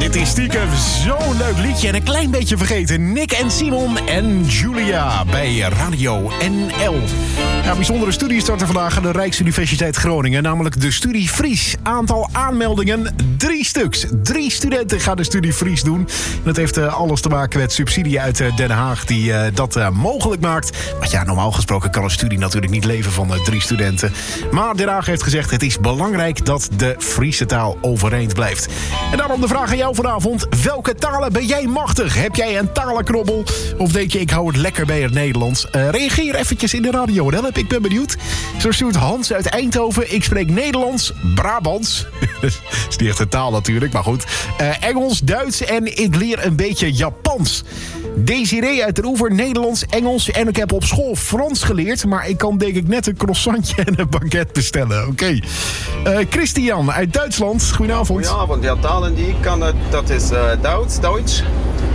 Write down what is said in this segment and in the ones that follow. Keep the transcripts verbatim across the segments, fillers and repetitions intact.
Dit is stiekem zo'n leuk liedje en een klein beetje vergeten. Nick en Simon en Julia bij Radio N L. Ja, bijzondere studie starten vandaag aan de Rijksuniversiteit Groningen. Namelijk de studie Fries. Aantal aanmeldingen, drie stuks. Drie studenten gaan de studie Fries doen. En dat heeft uh, alles te maken met subsidie uit uh, Den Haag die uh, dat uh, mogelijk maakt. Want ja, normaal gesproken kan een studie natuurlijk niet leven van uh, drie studenten. Maar Den Haag heeft gezegd, het is belangrijk dat de Friese taal overeind blijft. En daarom de vraag aan jou vanavond. Welke talen ben jij machtig? Heb jij een talenknobbel? Of denk je, ik hou het lekker bij het Nederlands? Uh, reageer eventjes in de radio. Dan heb ik ben benieuwd. Zo stuurt Hans uit Eindhoven. Ik spreek Nederlands, Brabants. Dat is niet echt een taal natuurlijk, maar goed. Uh, Engels, Duits en ik leer een beetje Japans. Desiree uit de Oever, Nederlands, Engels. En ik heb op school Frans geleerd. Maar ik kan denk ik net een croissantje en een baguette bestellen. Oké. Okay. Uh, Christian uit Duitsland. Goedenavond. Goedenavond. Ja, talen die ik kan, dat is uh, Duits, Duits.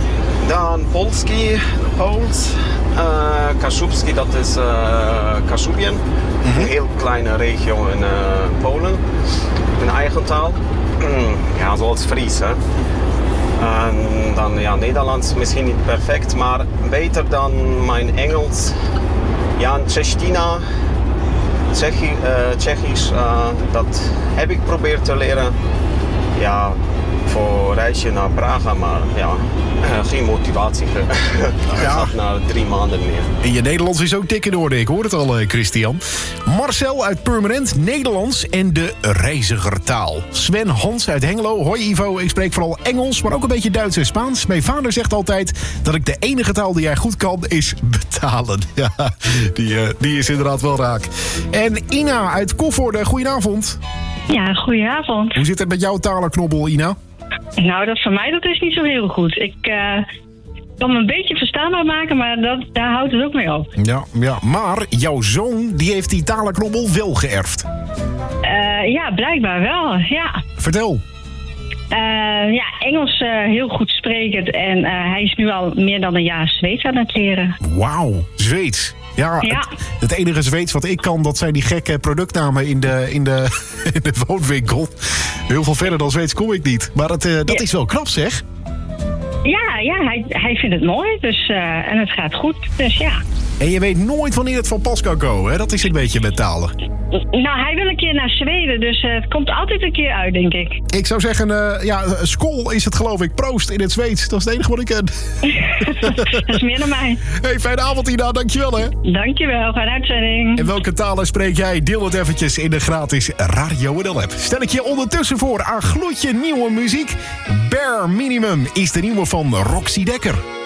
Dan Polski, Pools. Uh, Kaszubski, dat is uh, Kashubian. Mm-hmm. Een heel kleine regio in uh, Polen. Een eigen taal. Ja, zoals Fries, hè. En dan ja, Nederlands misschien niet perfect, maar beter dan mijn Engels. Ja, Tjechina, Tsjechi, uh, Tsjechisch, uh, dat heb ik geprobeerd te leren. Ja, voor reisje naar Praga, maar ja, geen motivatie. Ja. Gaat na drie maanden meer. En je Nederlands is ook dik in orde, ik hoor het al, Christian. Marcel uit Purmerend, Nederlands en de reizigertaal. Sven Hans uit Hengelo. Hoi Ivo, ik spreek vooral Engels, maar ook een beetje Duits en Spaans. Mijn vader zegt altijd dat ik de enige taal die jij goed kan is betalen. Ja, die, uh, die is inderdaad wel raak. En Ina uit Koevoorde, goedenavond. Ja, goedenavond. Hoe zit het met jouw talenknobbel, Ina? Nou, dat van mij dat is niet zo heel goed. Ik uh, kan me een beetje verstaanbaar maken, maar dat, daar houdt het ook mee op. Ja, ja, maar jouw zoon die heeft die talenknobbel wel geërfd. Uh, ja, blijkbaar wel, ja. Vertel. Uh, ja, Engels uh, heel goed sprekend en uh, hij is nu al meer dan een jaar Zweeds aan het leren. Wauw, Zweeds. Ja, ja. Het, het enige Zweeds wat ik kan, dat zijn die gekke productnamen in de, in de, in de woonwinkel. Heel veel verder dan Zweeds kom ik niet. Maar het, uh, dat ja. is wel knap, zeg. Ja, ja hij, hij vindt het mooi dus, uh, en het gaat goed, dus ja. En je weet nooit wanneer het van pas kan komen, hè? Dat is een beetje met talen. Nou, hij wil een keer naar Zweden, dus uh, het komt altijd een keer uit, denk ik. Ik zou zeggen, uh, ja, skol is het geloof ik, proost in het Zweeds. Dat is het enige wat ik ken. Dat is meer dan mij. Hey, fijne avond, Ina. Dankjewel, hè. Dankjewel, fijne uitzending. En welke talen spreek jij? Deel het eventjes in de gratis Radio N L app. Stel ik je ondertussen voor aan gloedje nieuwe muziek. Bare Minimum is de nieuwe van Roxy Dekker.